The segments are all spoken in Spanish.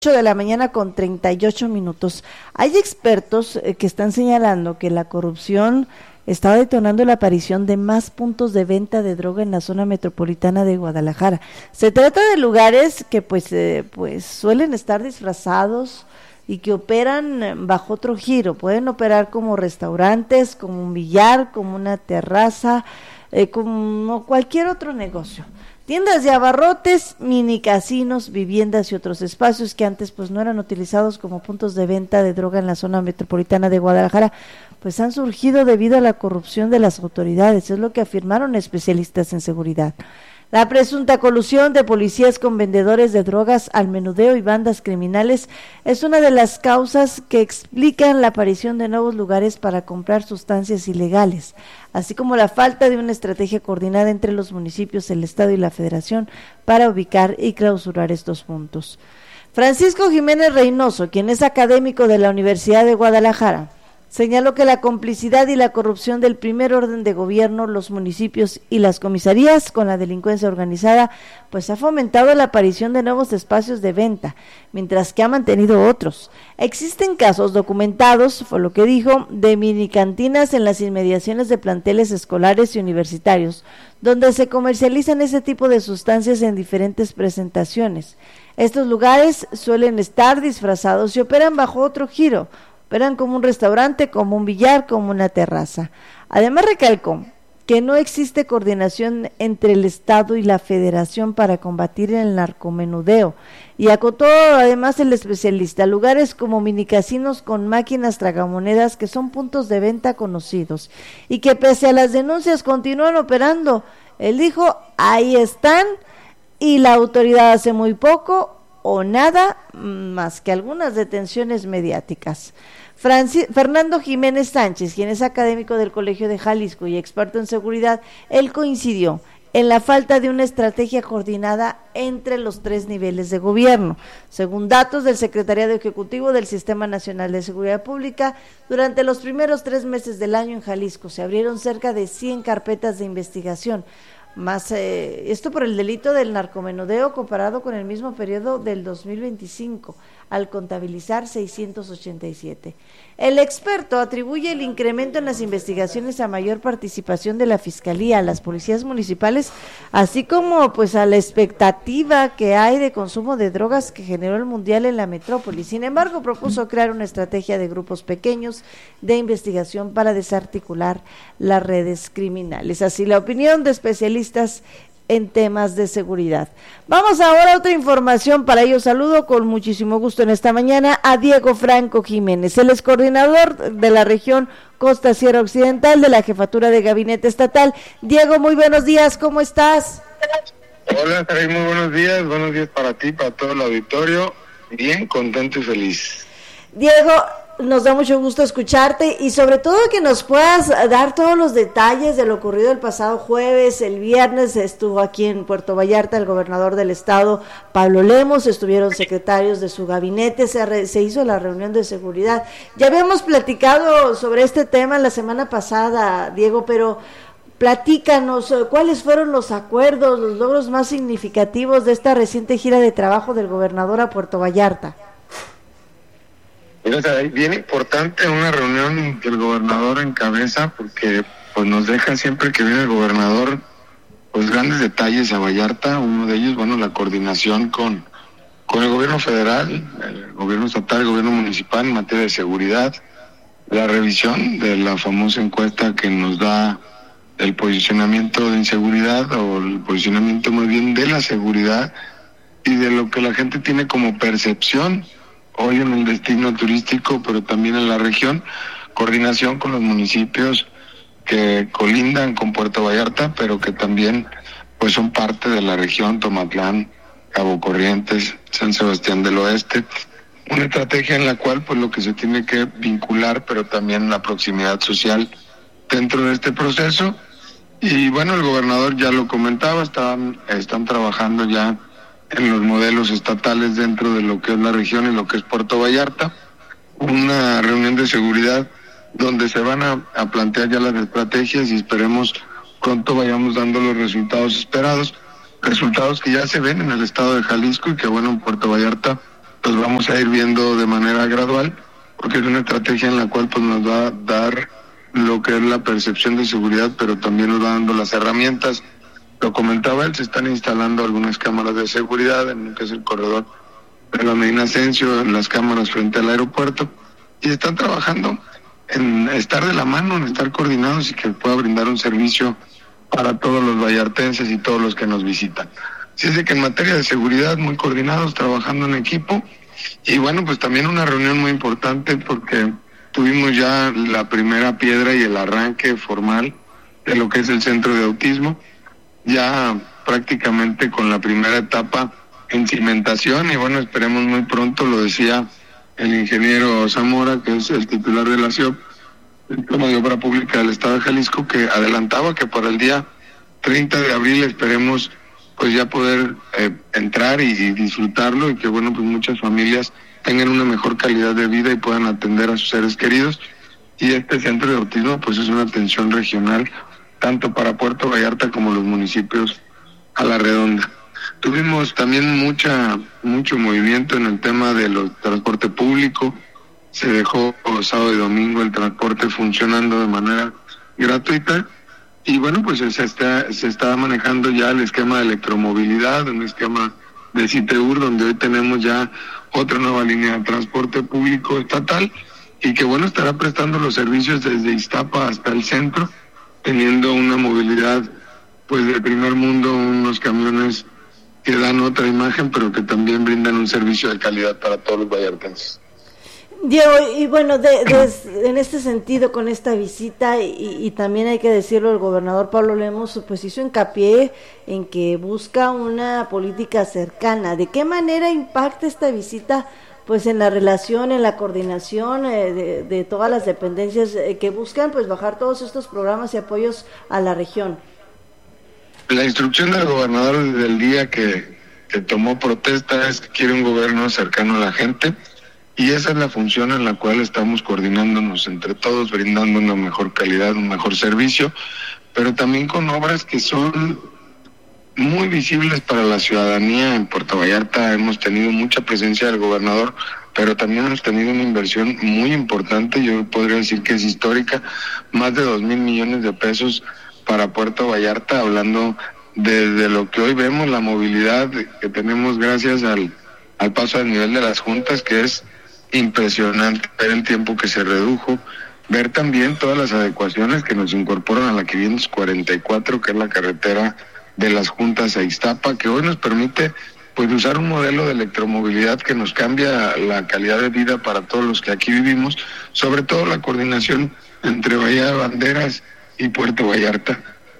de la mañana con 38 minutos. Hay expertos que están señalando que la corrupción está detonando la aparición de más puntos de venta de droga en la zona metropolitana de Guadalajara. Se trata de lugares que pues suelen estar disfrazados y que operan bajo otro giro. Pueden operar como restaurantes, como un billar, como una terraza, como cualquier otro negocio. Tiendas de abarrotes, mini casinos, viviendas y otros espacios que antes pues no eran utilizados como puntos de venta de droga en la zona metropolitana de Guadalajara, pues han surgido debido a la corrupción de las autoridades, es lo que afirmaron especialistas en seguridad. La presunta colusión de policías con vendedores de drogas al menudeo y bandas criminales es una de las causas que explican la aparición de nuevos lugares para comprar sustancias ilegales, así como la falta de una estrategia coordinada entre los municipios, el Estado y la Federación para ubicar y clausurar estos puntos. Francisco Jiménez Reynoso, quien es académico de la Universidad de Guadalajara, señaló que la complicidad y la corrupción del primer orden de gobierno, los municipios y las comisarías con la delincuencia organizada, pues ha fomentado la aparición de nuevos espacios de venta, mientras que ha mantenido otros. Existen casos documentados, fue lo que dijo, de minicantinas en las inmediaciones de planteles escolares y universitarios, donde se comercializan ese tipo de sustancias en diferentes presentaciones. Estos lugares suelen estar disfrazados y operan bajo otro giro. Operan como un restaurante, como un billar, como una terraza. Además recalcó que no existe coordinación entre el Estado y la Federación para combatir el narcomenudeo y acotó además el especialista lugares como minicasinos con máquinas tragamonedas que son puntos de venta conocidos y que pese a las denuncias continúan operando. Él dijo, ahí están y la autoridad hace muy poco o nada más que algunas detenciones mediáticas. Fernando Jiménez Sánchez, quien es académico del Colegio de Jalisco y experto en seguridad, él coincidió en la falta de una estrategia coordinada entre los tres niveles de gobierno. Según datos del Secretariado Ejecutivo del Sistema Nacional de Seguridad Pública, durante los primeros 3 meses del año en Jalisco se abrieron cerca de 100 carpetas de investigación, más esto por el delito del narcomenudeo comparado con el mismo periodo del 2025, al contabilizar 687. El experto atribuye el incremento en las investigaciones a mayor participación de la Fiscalía, a las policías municipales, así como pues a la expectativa que hay de consumo de drogas que generó el Mundial en la metrópoli. Sin embargo, propuso crear una estrategia de grupos pequeños de investigación para desarticular las redes criminales. Así la opinión de especialistas en temas de seguridad. Vamos ahora a otra información. Para ello saludo con muchísimo gusto en esta mañana a Diego Franco Jiménez. Él es coordinador de la región Costa Sierra Occidental de la Jefatura de Gabinete Estatal. Diego, muy buenos días, ¿cómo estás? Hola, Saray, muy buenos días para ti, para todo el auditorio, bien, contento y feliz. Diego, nos da mucho gusto escucharte y sobre todo que nos puedas dar todos los detalles de lo ocurrido el pasado jueves. El viernes estuvo aquí en Puerto Vallarta el gobernador del estado, Pablo Lemos, estuvieron secretarios de su gabinete, se hizo la reunión de seguridad. Ya habíamos platicado sobre este tema la semana pasada, Diego, pero platícanos, ¿cuáles fueron los acuerdos, los logros más significativos de esta reciente gira de trabajo del gobernador a Puerto Vallarta? Mira, bien importante una reunión que el gobernador encabeza, porque pues nos deja siempre que viene el gobernador pues grandes detalles a Vallarta. Uno de ellos, bueno, la coordinación con el gobierno federal, el gobierno estatal, el gobierno municipal en materia de seguridad, la revisión de la famosa encuesta que nos da el posicionamiento de inseguridad o el posicionamiento muy bien de la seguridad y de lo que la gente tiene como percepción hoy en el destino turístico, pero también en la región, coordinación con los municipios que colindan con Puerto Vallarta, pero que también pues son parte de la región, Tomatlán, Cabo Corrientes, San Sebastián del Oeste, una estrategia en la cual pues lo que se tiene que vincular, pero también la proximidad social dentro de este proceso. Y bueno, el gobernador ya lo comentaba, están trabajando ya en los modelos estatales dentro de lo que es la región y lo que es Puerto Vallarta, una reunión de seguridad donde se van a plantear ya las estrategias y esperemos pronto vayamos dando los resultados esperados, resultados que ya se ven en el estado de Jalisco y que bueno, en Puerto Vallarta los vamos a ir viendo de manera gradual, porque es una estrategia en la cual pues nos va a dar lo que es la percepción de seguridad, pero también nos va dando las herramientas. Lo comentaba él, se están instalando algunas cámaras de seguridad en lo que es el corredor de la Medina Ascencio, en las cámaras frente al aeropuerto, y están trabajando en estar de la mano, en estar coordinados y que pueda brindar un servicio para todos los vallartenses y todos los que nos visitan. Así es de que en materia de seguridad, muy coordinados, trabajando en equipo, y bueno, pues también una reunión muy importante porque tuvimos ya la primera piedra y el arranque formal de lo que es el centro de autismo, ya prácticamente con la primera etapa en cimentación, y bueno, esperemos muy pronto, lo decía el ingeniero Zamora, que es el titular de la CIOP, el Sistema de Obra Pública del Estado de Jalisco, que adelantaba que para el día 30 de abril esperemos pues ya poder entrar y disfrutarlo, y que bueno, pues muchas familias tengan una mejor calidad de vida y puedan atender a sus seres queridos. Y este centro de autismo pues es una atención regional tanto para Puerto Vallarta como los municipios a la redonda. Tuvimos también mucho movimiento en el tema de los transporte público. Se dejó sábado y domingo el transporte funcionando de manera gratuita, y bueno, pues se está manejando ya el esquema de electromovilidad, un esquema de CITEUR, donde hoy tenemos ya otra nueva línea de transporte público estatal, y que bueno, estará prestando los servicios desde Iztapa hasta el centro, teniendo una movilidad pues de primer mundo, unos camiones que dan otra imagen, pero que también brindan un servicio de calidad para todos los vallartenses. Diego, y bueno, en este sentido, con esta visita, y también hay que decirlo, el gobernador Pablo Lemos pues hizo hincapié en que busca una política cercana. ¿De qué manera impacta esta visita pues en la relación, en la coordinación de todas las dependencias que buscan pues bajar todos estos programas y apoyos a la región? La instrucción del gobernador desde el día que tomó protesta es que quiere un gobierno cercano a la gente, y esa es la función en la cual estamos coordinándonos entre todos, brindando una mejor calidad, un mejor servicio, pero también con obras que son muy visibles para la ciudadanía. En Puerto Vallarta hemos tenido mucha presencia del gobernador, pero también hemos tenido una inversión muy importante, yo podría decir que es histórica, más de 2,000 millones de pesos para Puerto Vallarta, hablando de lo que hoy vemos, la movilidad que tenemos gracias al paso al nivel de las juntas, que es impresionante ver el tiempo que se redujo, ver también todas las adecuaciones que nos incorporan a la 544, que es la carretera de las juntas a Iztapa, que hoy nos permite pues usar un modelo de electromovilidad que nos cambia la calidad de vida para todos los que aquí vivimos, sobre todo la coordinación entre Bahía de Banderas y Puerto Vallarta.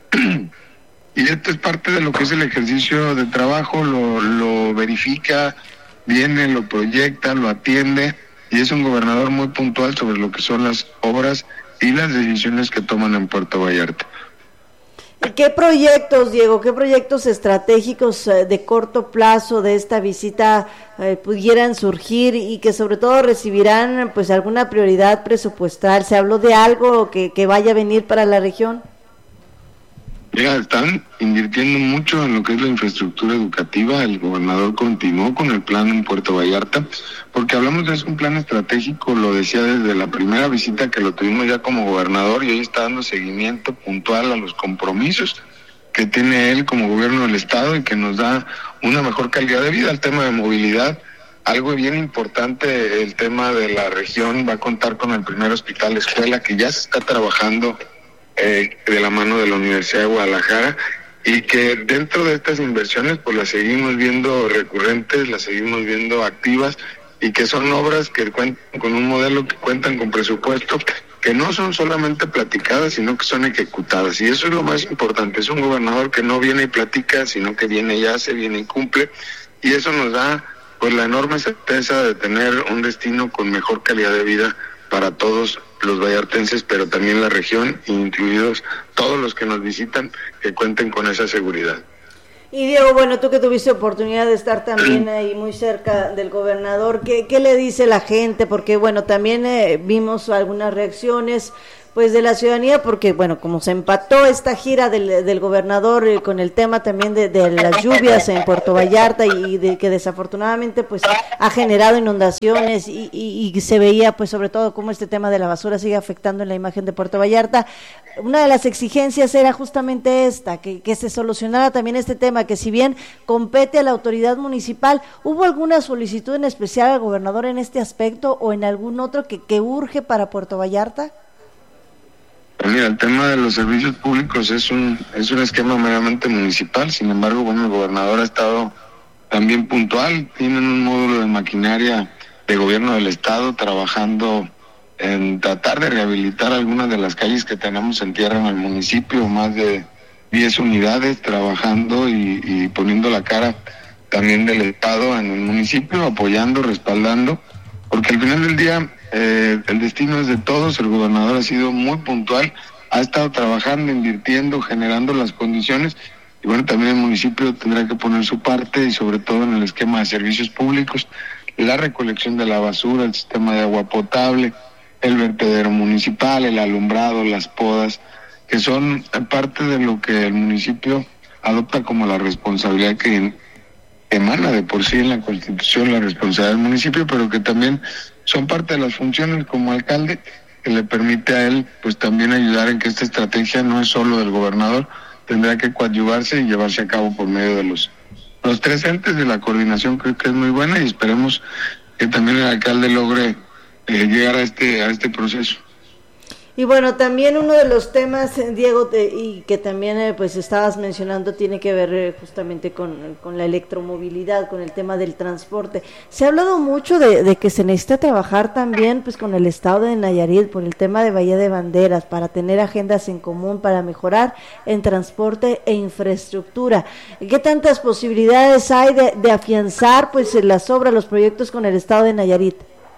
Y esto es parte de lo que es el ejercicio de trabajo, lo verifica, viene, lo proyecta, lo atiende, y es un gobernador muy puntual sobre lo que son las obras y las decisiones que toman en Puerto Vallarta. ¿Qué proyectos, Diego, qué proyectos estratégicos de corto plazo de esta visita pudieran surgir y que sobre todo recibirán pues alguna prioridad presupuestal? ¿Se habló de algo que vaya a venir para la región? Mira, están invirtiendo mucho en lo que es la infraestructura educativa. El gobernador continuó con el plan en Puerto Vallarta, porque hablamos de un plan estratégico, lo decía desde la primera visita que lo tuvimos ya como gobernador, y hoy está dando seguimiento puntual a los compromisos que tiene él como gobierno del estado y que nos da una mejor calidad de vida. El tema de movilidad, algo bien importante, el tema de la región va a contar con el primer hospital escuela que ya se está trabajando de la mano de la Universidad de Guadalajara, y que dentro de estas inversiones pues las seguimos viendo recurrentes, las seguimos viendo activas, y que son obras que cuentan con un modelo, que cuentan con presupuesto, que no son solamente platicadas, sino que son ejecutadas, y eso es lo más importante. Es un gobernador que no viene y platica, sino que viene y hace, viene y cumple, y eso nos da pues la enorme certeza de tener un destino con mejor calidad de vida para todos los vallartenses, pero también la región, incluidos todos los que nos visitan, que cuenten con esa seguridad. Y Diego, bueno, tú que tuviste oportunidad de estar también ahí muy cerca del gobernador, ¿qué le dice la gente? Porque bueno, también vimos algunas reacciones pues de la ciudadanía, porque bueno, como se empató esta gira del gobernador con el tema también de las lluvias en Puerto Vallarta y de que desafortunadamente pues ha generado inundaciones y se veía pues sobre todo cómo este tema de la basura sigue afectando en la imagen de Puerto Vallarta. Una de las exigencias era justamente esta, que se solucionara también este tema, que si bien compete a la autoridad municipal, ¿hubo alguna solicitud en especial al gobernador en este aspecto o en algún otro que urge para Puerto Vallarta? Mira, el tema de los servicios públicos es un esquema meramente municipal. Sin embargo, bueno, el gobernador ha estado también puntual. Tienen un módulo de maquinaria de gobierno del estado trabajando en tratar de rehabilitar algunas de las calles que tenemos en tierra en el municipio, más de 10 unidades trabajando y poniendo la cara también del estado en el municipio, apoyando, respaldando, porque al final del día el destino es de todos. El gobernador ha sido muy puntual, ha estado trabajando, invirtiendo, generando las condiciones, y bueno, también el municipio tendrá que poner su parte, y sobre todo en el esquema de servicios públicos, la recolección de la basura, el sistema de agua potable, el vertedero municipal, el alumbrado, las podas, que son parte de lo que el municipio adopta como la responsabilidad que emana de por sí en la Constitución, la responsabilidad del municipio, pero que también son parte de las funciones como alcalde, que le permite a él pues también ayudar en que esta estrategia no es solo del gobernador, tendrá que coadyuvarse y llevarse a cabo por medio de los tres entes de la coordinación. Creo que es muy buena y esperemos que también el alcalde logre llegar a este proceso. Y bueno, también uno de los temas, Diego, y que también pues estabas mencionando, tiene que ver justamente con la electromovilidad, con el tema del transporte. Se ha hablado mucho de que se necesita trabajar también pues con el estado de Nayarit por el tema de Bahía de Banderas, para tener agendas en común, para mejorar en transporte e infraestructura. ¿Qué tantas posibilidades hay de afianzar pues las obras, los proyectos con el estado de Nayarit?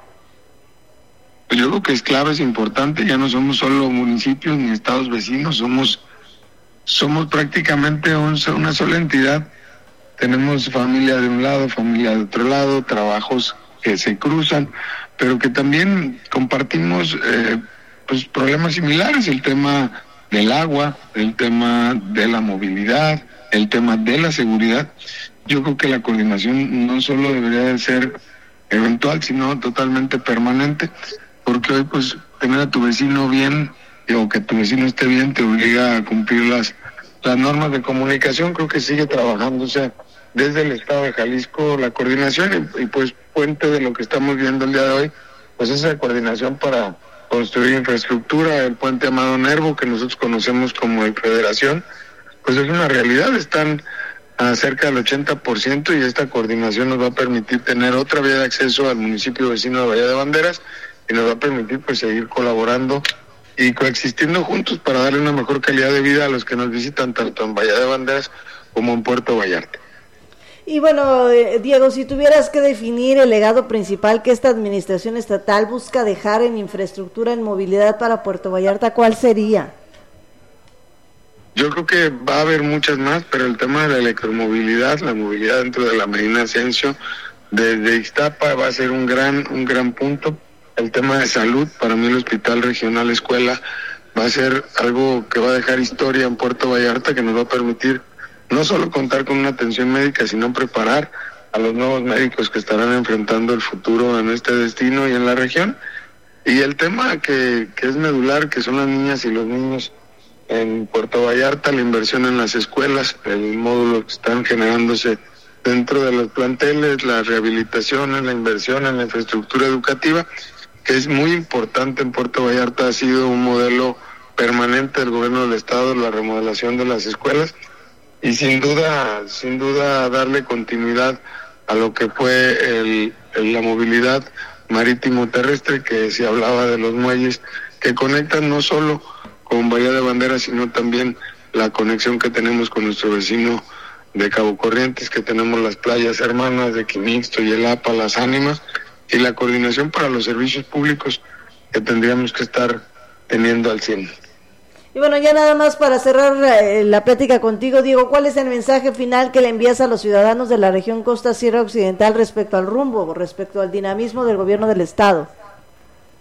Yo creo que es clave, es importante. Ya no somos solo municipios ni estados vecinos, somos prácticamente una sola entidad. Tenemos familia de un lado, familia de otro lado, trabajos que se cruzan, pero que también compartimos pues problemas similares: el tema del agua, el tema de la movilidad, el tema de la seguridad. Yo creo que la coordinación no solo debería de ser eventual, sino totalmente permanente, porque hoy pues tener a tu vecino bien o que tu vecino esté bien te obliga a cumplir las normas de comunicación. Creo que sigue trabajándose desde el estado de Jalisco la coordinación y pues puente de lo que estamos viendo el día de hoy, pues esa coordinación para construir infraestructura. El puente Amado Nervo, que nosotros conocemos como el Federación, pues es una realidad, están a cerca del 80%, y esta coordinación nos va a permitir tener otra vía de acceso al municipio vecino de Bahía de Banderas, y nos va a permitir pues seguir colaborando y coexistiendo juntos para darle una mejor calidad de vida a los que nos visitan tanto en Bahía de Banderas como en Puerto Vallarta. Y bueno, Diego, si tuvieras que definir el legado principal que esta administración estatal busca dejar en infraestructura, en movilidad para Puerto Vallarta, ¿cuál sería? Yo creo que va a haber muchas más, pero el tema de la electromovilidad, la movilidad dentro de la Medina Ascenso, desde Ixtapa, va a ser un gran punto. El tema de salud, para mí el Hospital Regional Escuela va a ser algo que va a dejar historia en Puerto Vallarta, que nos va a permitir no solo contar con una atención médica, sino preparar a los nuevos médicos que estarán enfrentando el futuro en este destino y en la región. Y el tema que es medular, que son las niñas y los niños en Puerto Vallarta, la inversión en las escuelas, el módulo que están generándose dentro de los planteles, las rehabilitaciones, la inversión en la infraestructura educativa, que es muy importante en Puerto Vallarta. Ha sido un modelo permanente del gobierno del estado, la remodelación de las escuelas, y sin duda darle continuidad a lo que fue la movilidad marítimo-terrestre, que se hablaba de los muelles que conectan no solo con Bahía de Banderas, sino también la conexión que tenemos con nuestro vecino de Cabo Corrientes, que tenemos las playas hermanas de Quimixto, Yelapa, Las Ánimas, y la coordinación para los servicios públicos que tendríamos que estar teniendo al 100. Y bueno, ya nada más para cerrar la plática contigo, Diego, ¿cuál es el mensaje final que le envías a los ciudadanos de la región Costa Sierra Occidental respecto al rumbo, respecto al dinamismo del gobierno del estado?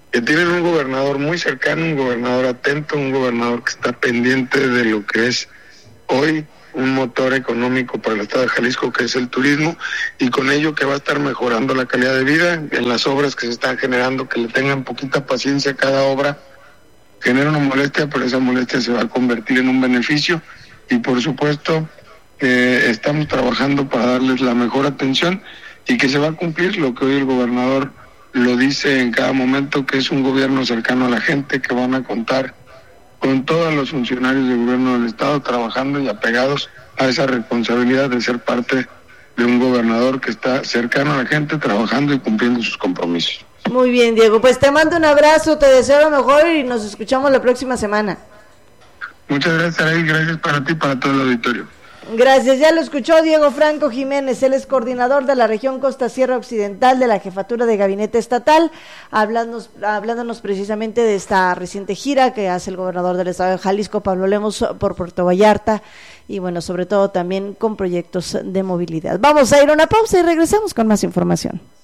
que tienen un gobernador muy cercano, un gobernador atento, un gobernador que está pendiente de lo que es hoy un motor económico para el estado de Jalisco, que es el turismo, y con ello que va a estar mejorando la calidad de vida en las obras que se están generando, que le tengan poquita paciencia a cada obra. Genera una molestia, pero esa molestia se va a convertir en un beneficio, y por supuesto estamos trabajando para darles la mejor atención y que se va a cumplir lo que hoy el gobernador lo dice en cada momento, que es un gobierno cercano a la gente, que van a contar con todos los funcionarios del gobierno del estado trabajando y apegados a esa responsabilidad de ser parte de un gobernador que está cercano a la gente, trabajando y cumpliendo sus compromisos. Muy bien, Diego, pues te mando un abrazo, te deseo lo mejor y nos escuchamos la próxima semana. Muchas gracias, Araí, gracias para ti y para todo el auditorio. Gracias, ya lo escuchó Diego Franco Jiménez, él es coordinador de la región Costa Sierra Occidental de la Jefatura de Gabinete Estatal, hablándonos precisamente de esta reciente gira que hace el gobernador del estado de Jalisco, Pablo Lemos, por Puerto Vallarta, y bueno, sobre todo también con proyectos de movilidad. Vamos a ir a una pausa y regresamos con más información.